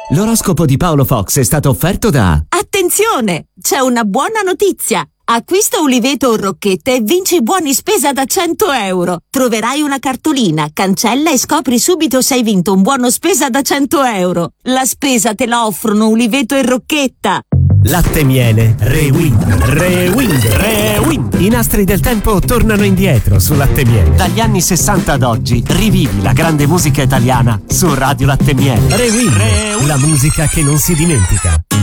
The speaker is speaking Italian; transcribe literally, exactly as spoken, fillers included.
L'oroscopo di Paolo Fox è stato offerto da... Attenzione! C'è una buona notizia! Acquista Uliveto o Rocchetta e vinci buoni spesa da cento euro. Troverai una cartolina, cancella e scopri subito se hai vinto un buono spesa da cento euro. La spesa te la offrono Uliveto e Rocchetta. Latte Miele Rewind, Rewind, Rewind. I nastri del tempo tornano indietro su Latte Miele. Dagli anni sessanta ad oggi rivivi la grande musica italiana su Radio Latte Miele. Rewind, Rewind. La musica che non si dimentica.